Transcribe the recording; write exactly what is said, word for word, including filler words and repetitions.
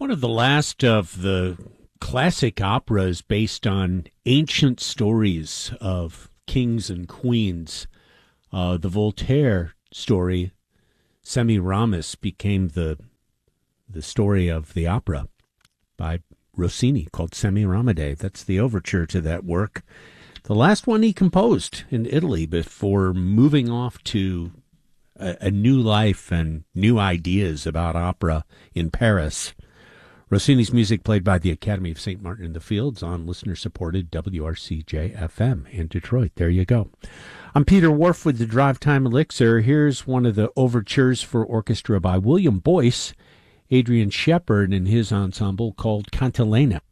One of the last of the classic operas based on ancient stories of kings and queens. Uh, the Voltaire story, Semiramis, became the the story of the opera by Rossini called Semiramide. That's the overture to that work. The last one he composed in Italy before moving off to a, a new life and new ideas about opera in Paris. Rossini's music played by the Academy of Saint Martin in the Fields on listener-supported W R C J F M in Detroit. There you go. I'm Peter Whorf with the Drive Time Elixir. Here's one of the overtures for orchestra by William Boyce, Adrian Shepard, and his ensemble called Cantilena.